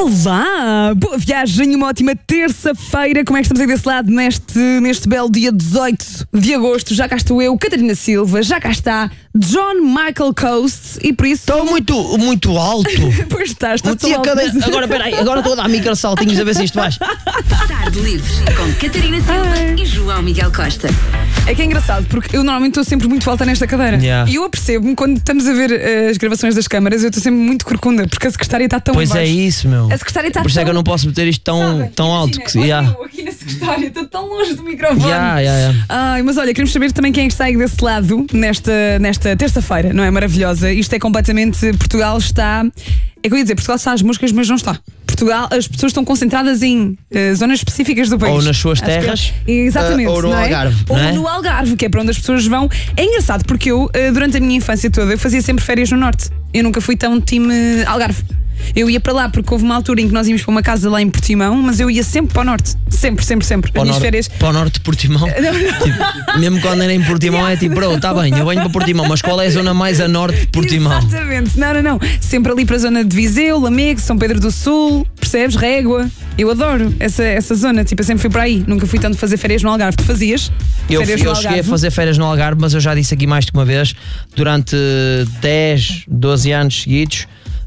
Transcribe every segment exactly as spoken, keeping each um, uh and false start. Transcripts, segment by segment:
Olá, boa viagem, uma ótima terça-feira. Como é que estamos aí desse lado neste, neste belo dia dezoito de agosto? Já cá estou eu, Catarina Silva, já cá está John Michael Coast e por isso... Estou muito, muito alto. Pois está, está tão alto. Cadeira... Agora, peraí, agora estou a dar microsaltinhos a ver se isto vai. Tarde Livres com Catarina Silva Ai. e João Miguel Costa. É que é engraçado, porque eu normalmente estou sempre muito alta nesta cadeira. Yeah. E eu apercebo-me, quando estamos a ver uh, as gravações das câmaras, eu estou sempre muito corcunda, porque a secretária está tão Pois baixo. é isso, meu. A secretária está Por isso tão... é que eu não posso meter isto tão, Sabe? tão alto. Imagina, Que, olha yeah. eu aqui na secretária, estou tão longe do microfone. Yeah, yeah, yeah. Ai, mas olha, queremos saber também quem é que está aí desse lado nesta, nesta terça-feira, não é? Maravilhosa. Isto é completamente... Portugal está... É que eu ia dizer, Portugal está às moscas, mas não está. Portugal, as pessoas estão concentradas em uh, zonas específicas do país. Ou nas suas Acho terras. É, exatamente. Uh, ou no não é? Algarve. Ou não é? no Algarve, que é para onde as pessoas vão. É engraçado porque eu, uh, durante a minha infância toda, eu fazia sempre férias no Norte. Eu nunca fui tão time Algarve. Eu ia para lá porque houve uma altura em que nós íamos para uma casa lá em Portimão, mas eu ia sempre para o Norte. Sempre, sempre, sempre. Para As o minhas norte, férias. para o norte de Portimão. Tipo, mesmo quando era em Portimão é tipo, bro, está bem, eu venho para Portimão, mas qual é a zona mais a norte de Portimão? Exatamente, não, não, não. Sempre ali para a zona de Viseu, Lamego, São Pedro do Sul, percebes? Régua. Eu adoro essa, essa zona, tipo, eu sempre fui para aí. Nunca fui tanto fazer férias no Algarve. Tu fazias? Eu, férias eu no cheguei a Algarve? fazer férias no Algarve, mas eu já disse aqui mais de uma vez, durante dez, doze anos seguidos,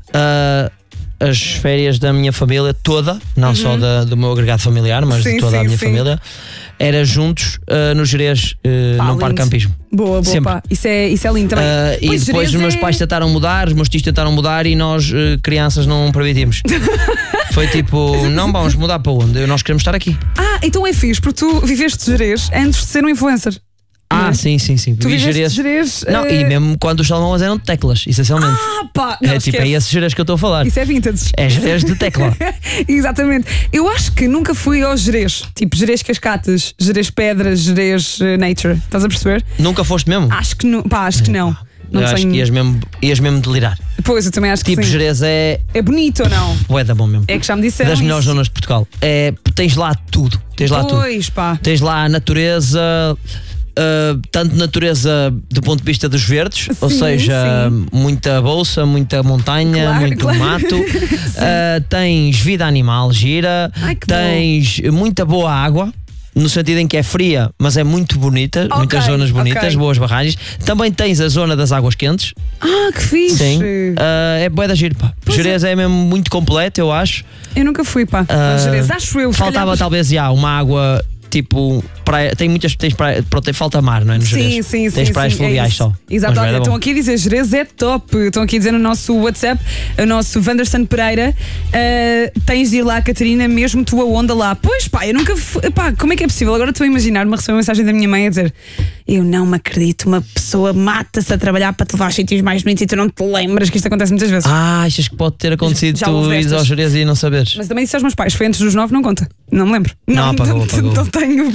uh, as férias da minha família toda, não uhum. só da, do meu agregado familiar, mas sim, de toda sim, a minha sim. família, era juntos uh, no Jerez, uh, Pá, no lindo. Parque Campismo. Boa, boa, Sempre. pá. Isso é, isso é lindo também. Uh, e Pois, depois os Jerez meus é... pais tentaram mudar, os meus tios tentaram mudar e nós, uh, crianças, não permitimos. Foi tipo, não vamos mudar para onde? Nós queremos estar aqui. Ah, então é fixe, porque tu viveste Jerez antes de ser um influencer. Ah, Não é? sim, sim, sim. Tu Vi viveste Jerez. Jerez. Não, eh, e mesmo quando os telemóveis eram de teclas, essencialmente. Ah, pá, não, é tipo, esquece. é esse Jerez que eu estou a falar. Isso é vintage. É Jerez de tecla. Exatamente. Eu acho que nunca fui ao Jerez. Tipo, Jerez Cascatas, Jerez Pedras, Jerez uh, Nature. Estás a perceber? Nunca foste mesmo? Acho que não. Pá, acho que não. Não eu tenho... acho que ias mesmo, ias mesmo delirar. Pois, eu também acho Tipo, que sim. Jerez é. É bonito ou não? Ué, da bom mesmo. É que já me disseram Das isso. melhores zonas de Portugal. É, tens lá tudo. Tens lá tudo. Pois, pá. Tens lá a natureza. Uh, tanto natureza do ponto de vista dos verdes, ou Sim, seja, sim. muita bolsa, muita montanha, Claro, muito claro. mato. Uh, tens vida animal gira, Ai, que tens muita boa água. No sentido em que é fria, mas é muito bonita, Ok, muitas zonas bonitas, ok. boas barragens. Também tens a zona das águas quentes. Ah, que fixe. Sim. Uh, é bué da giro, pá. Pois Jerez é. mesmo muito completo, eu acho. Eu nunca fui, pá. Ah, ao Jerez. Acho eu. se Faltava calhar- talvez já uma água tipo praia, tem muitas tens praia, pronto, tem falta mar, não é? No Sim, Jerez. sim, sim. Tens praias sim, é fluviais isso. só. Exato, Mas vai olha, dar estão bom. aqui a dizer Jerez é top. Estão aqui a dizer no nosso WhatsApp, o nosso Wanderson Pereira, uh, tens de ir lá, Catarina, mesmo tua onda lá. Pois pá, eu nunca fui, pá, como é que é possível? Agora estou a imaginar uma receber uma mensagem da minha mãe a dizer: eu não me acredito, uma pessoa mata-se a trabalhar para te levar aos sítios mais bonitos e tu não te lembras que isto acontece muitas vezes. Ah, achas que pode ter acontecido Já houve tu ires destas. ao Jerez e não saberes? Mas também disse aos meus pais, foi antes dos nove, não conta. Não me lembro. Não, apagou, não, apagou. não tenho